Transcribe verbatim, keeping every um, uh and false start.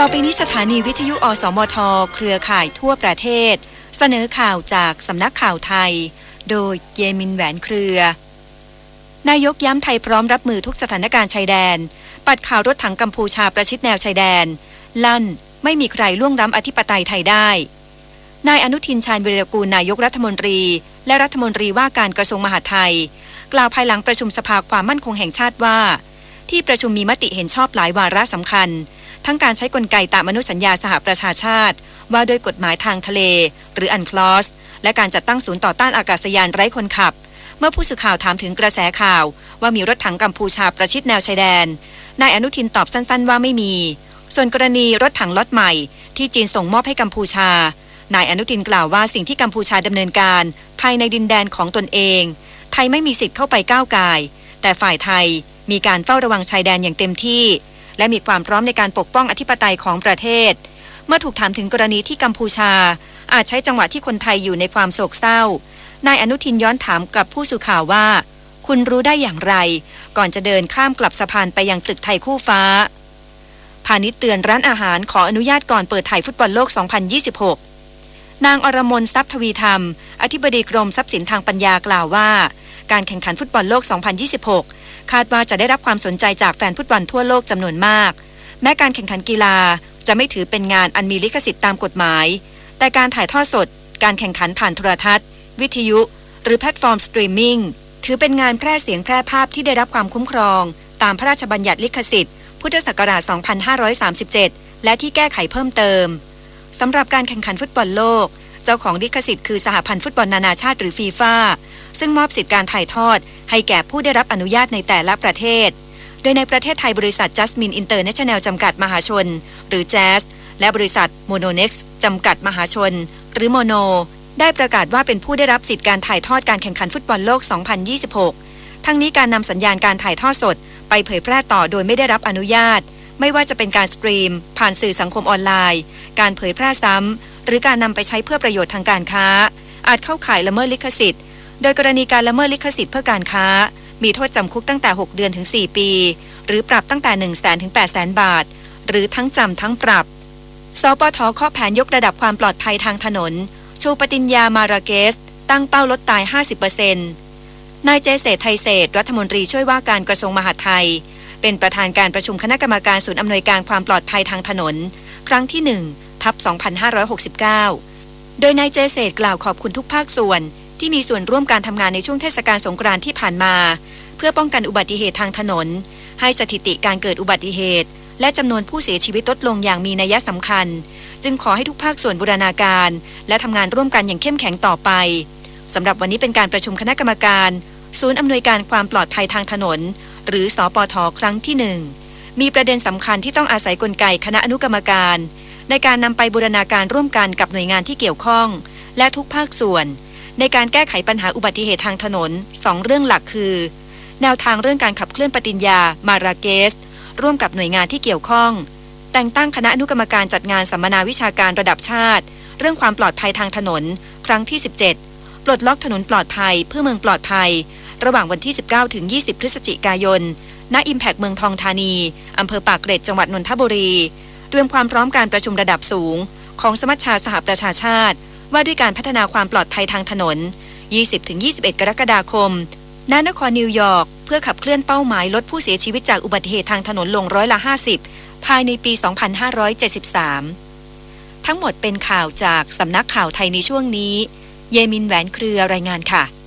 ต่อไปนี้สถานีวิทยุอสมทเครือข่ายทั่วประเทศเสนอข่าวจากสำนักข่าวไทยโดยเยมินแหวนเครือนายกย้ำไทยพร้อมรับมือทุกสถานการณ์ชายแดนปัดข่าวรถถังกัมพูชาประชิดแนวชายแดนลั่นไม่มีใครล่วงล้ำอธิปไตยไทยได้นายอนุทินชาญวีรกูลนายกรัฐมนตรีและรัฐมนตรีว่าการกระทรวงมหาดไทยกล่าวภายหลังประชุมสภาความมั่นคงแห่งชาติว่าที่ประชุมมีมติเห็นชอบหลายวาระสำคัญทั้งการใช้กลไกตามอนุสัญญาสหประชาชาติว่าด้วยกฎหมายทางทะเลหรืออันคลอสและการจัดตั้งศูนย์ต่อต้านอากาศยานไร้คนขับเมื่อผู้สื่อข่าวถามถึงกระแสข่าวว่ามีรถถังกัมพูชาประชิดแนวชายแดนนายอนุทินตอบสั้นๆว่าไม่มีส่วนกรณีรถถังล็อตใหม่ที่จีนส่งมอบให้กัมพูชานายอนุทินกล่าวว่าสิ่งที่กัมพูชาดำเนินการภายในดินแดนของตนเองไทยไม่มีสิทธิ์เข้าไปก้าวก่ายแต่ฝ่ายไทยมีการเฝ้าระวังชายแดนอย่างเต็มที่และมีความพร้อมในการปกป้องอธิปไตยของประเทศเมื่อถูกถามถึงกรณีที่กัมพูชาอาจใช้จังหวะที่คนไทยอยู่ในความโศกเศร้านายอนุทินย้อนถามกับผู้สื่อข่าวว่าคุณรู้ได้อย่างไรก่อนจะเดินข้ามกลับสะพานไปยังตึกไทยคู่ฟ้าพาณิชย์เตือนร้านอาหารขออนุญาตก่อนเปิดถ่ายฟุตบอลโลก สองพันยี่สิบหก นางอรมนทรัพย์ทวีธรรมอธิบดีกรมทรัพย์สินทางปัญญากล่าวว่าการแข่งขันฟุตบอลโลก สองพันยี่สิบหก คาดว่าจะได้รับความสนใจจากแฟนฟุตบอลทั่วโลกจำนวนมากแม้การแข่งขันกีฬาจะไม่ถือเป็นงานอันมีลิขสิทธิ์ตามกฎหมายแต่การถ่ายทอดสดการแข่งขันผ่านโทรทัศน์วิทยุหรือแพลตฟอร์มสตรีมมิ่งถือเป็นงานแพร่เสียงแพร่ภาพที่ได้รับความคุ้มครองตามพระราชบัญญัติลิขสิทธิ์พุทธศักราช สองพันห้าร้อยสามสิบเจ็ด และที่แก้ไขเพิ่มเติมสำหรับการแข่งขันฟุตบอลโลกเจ้าของลิขสิทธิ์คือสหพันธ์ฟุตบอลนานาชาติหรือฟีฟ่าซึ่งมอบสิทธิการถ่ายทอดให้แก่ผู้ได้รับอนุญาตในแต่ละประเทศโดยในประเทศไทยบริษัท Jasmine International จำกัดมหาชนหรือ Jazz และบริษัท Mononex จำกัดมหาชนหรือ Mono ได้ประกาศว่าเป็นผู้ได้รับสิทธิการถ่ายทอดการแข่งขันฟุตบอลโลก สองพันยี่สิบหก ทั้งนี้การนำสัญญาณการถ่ายทอดสดไปเผยแพร่ต่อโดยไม่ได้รับอนุญาตไม่ว่าจะเป็นการสตรีมผ่านสื่อสังคมออนไลน์การเผยแพร่ซ้ำหรือการนำไปใช้เพื่อประโยชน์ทางการค้าอาจเข้าข่ายละเมิดลิขสิทธิ์โดยกรณีการละเมิดลิขสิทธิ์เพื่อการค้ามีโทษจำคุกตั้งแต่หกเดือนถึงสี่ปีหรือปรับตั้งแต่ หนึ่งแสน ถึง แปดแสน บาทหรือทั้งจำทั้งปรับสปท.เคาะแผนยกระดับความปลอดภัยทางถนนชูปฏิญญามาราเกสตั้งเป้าลดตาย ห้าสิบเปอร์เซ็นต์ นายเจเศรษฐ์ไทยเศรษฐ์รัฐมนตรีช่วยว่าการกระทรวงมหาดไทยเป็นประธานการประชุมคณะกรรมการศูนย์อำนวยการความปลอดภัยทางถนนครั้งที่ หนึ่ง ทับ สองพันห้าร้อยหกสิบเก้า โดยนายเจเศรษฐ์กล่าวขอบคุณทุกภาคส่วนที่มีส่วนร่วมการทำงานในช่วงเทศกาลสงกรานต์ที่ผ่านมาเพื่อป้องกันอุบัติเหตุทางถนนให้สถิติการเกิดอุบัติเหตุและจำนวนผู้เสียชีวิตลดลงอย่างมีนัยสำคัญจึงขอให้ทุกภาคส่วนบูรณาการและทำงานร่วมกันอย่างเข้มแข็งต่อไปสำหรับวันนี้เป็นการประชุมคณะกรรมการศูนย์อำนวยการความปลอดภัยทางถนนหรือสปท.ครั้งที่หนึ่งมีประเด็นสำคัญที่ต้องอาศัยกลไกคณะอนุกรรมการในการนำไปบูรณาการร่วมกันกับหน่วยงานที่เกี่ยวข้องและทุกภาคส่วนในการแก้ไขปัญหาอุบัติเหตุทางถนนสองเรื่องหลักคือแนวทางเรื่องการขับเคลื่อนปฏิญญามาราเกสร่วมกับหน่วยงานที่เกี่ยวข้องแต่งตั้งคณะอนุกรรมการจัดงานสัมมนาวิชาการระดับชาติเรื่องความปลอดภัยทางถนนครั้งที่สิบเจ็ดปลดล็อกถนนปลอดภัยเพื่อเมืองปลอดภัยระหว่างวันที่สิบเก้าถึงยี่สิบพฤศจิกายนณ Impact เมืองทองธานีอำเภอปากเกร็ดจังหวัดนนทบุรีเตรียมความพร้อมการประชุมระดับสูงของสมัชชาสหประชาชาติว่าด้วยการพัฒนาความปลอดภัยทางถนน ยี่สิบถึงยี่สิบเอ็ด กรกฎาคมณนครนิวยอร์กเพื่อขับเคลื่อนเป้าหมายลดผู้เสียชีวิตจากอุบัติเหตุทางถนนลงร้อยละห้าสิบภายในปี สองพันห้าร้อยเจ็ดสิบสาม ทั้งหมดเป็นข่าวจากสำนักข่าวไทยในช่วงนี้เยมินแหวนเครือรายงานค่ะ